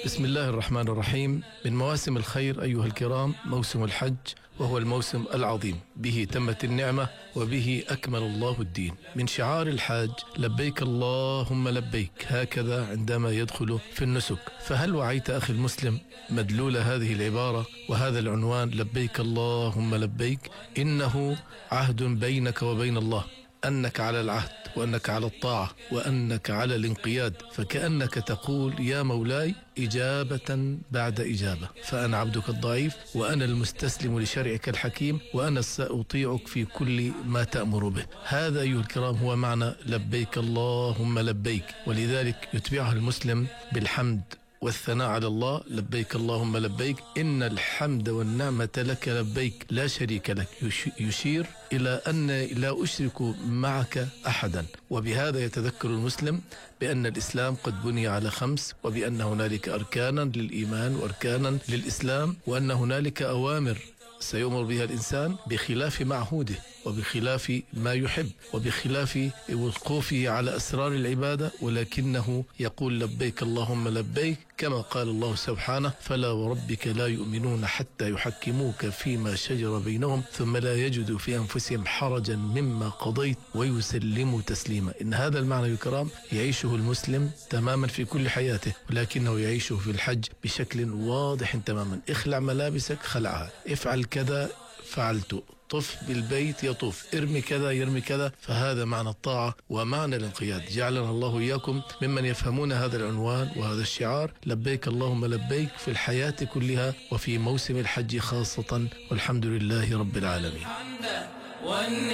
بسم الله الرحمن الرحيم. من مواسم الخير أيها الكرام موسم الحج، وهو الموسم العظيم، به تمت النعمة وبه أكمل الله الدين. من شعار الحاج لبيك اللهم لبيك، هكذا عندما يدخل في النسك. فهل وعيت أخي المسلم مدلول هذه العبارة وهذا العنوان لبيك اللهم لبيك؟ إنه عهد بينك وبين الله، أنك على العهد وأنك على الطاعة وأنك على الانقياد، فكأنك تقول يا مولاي إجابة بعد إجابة، فأنا عبدك الضعيف وأنا المستسلم لشرعك الحكيم، وأنا سأطيعك في كل ما تأمر به. هذا أيها الكرام هو معنى لبيك اللهم لبيك، ولذلك يتبعها المسلم بالحمد والثناء على الله. لبيك اللهم لبيك، إن الحمد والنعمة لك لبيك لا شريك لك، يشير إلى أن لا أشرك معك أحدا. وبهذا يتذكر المسلم بأن الإسلام قد بني على 5، وبأن هنالك أركانا للإيمان وأركانا للإسلام، وأن هنالك أوامر سيؤمر بها الإنسان بخلاف معهوده وبخلاف ما يحب وبخلاف وقوفه على أسرار العبادة، ولكنه يقول لبيك اللهم لبيك، كما قال الله سبحانه فلا وربك لا يؤمنون حتى يحكموك فيما شجر بينهم ثم لا يجدوا في أنفسهم حرجا مما قضيت ويسلموا تسليما. إن هذا المعنى الكرام يعيشه المسلم تماما في كل حياته، ولكنه يعيشه في الحج بشكل واضح تماما. اخلع ملابسك خلعها، افعل كذا فعلت، طف بالبيت يطوف، ارمي كذا يرمي كذا. فهذا معنى الطاعة ومعنى الانقياد. جعلنا الله إياكم ممن يفهمون هذا العنوان وهذا الشعار لبيك اللهم لبيك في الحياة كلها وفي موسم الحج خاصة، والحمد لله رب العالمين.